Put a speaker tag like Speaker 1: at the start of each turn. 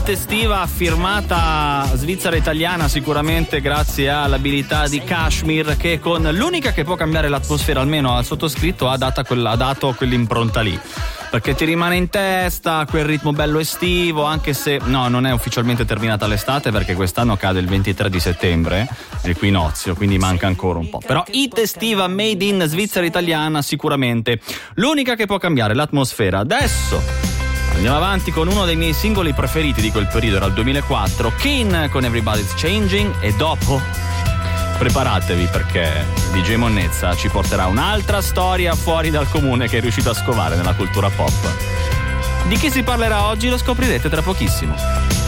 Speaker 1: estiva firmata svizzera italiana, sicuramente grazie all'abilità di Kashmir, che con l'unica che può cambiare l'atmosfera, almeno al sottoscritto, ha dato quell'impronta lì, perché ti rimane in testa quel ritmo bello estivo, anche se no, non è ufficialmente terminata l'estate, perché quest'anno cade il 23 di settembre, l'equinozio, quindi manca ancora un po'. Però hit estiva made in Svizzera italiana, sicuramente l'unica che può cambiare l'atmosfera. Adesso andiamo avanti con uno dei miei singoli preferiti di quel periodo, era il 2004, Keane con Everybody's Changing, e dopo preparatevi perché DJ Monnezza ci porterà un'altra storia fuori dal comune che è riuscito a scovare nella cultura pop. Di chi si parlerà oggi lo scoprirete tra pochissimo.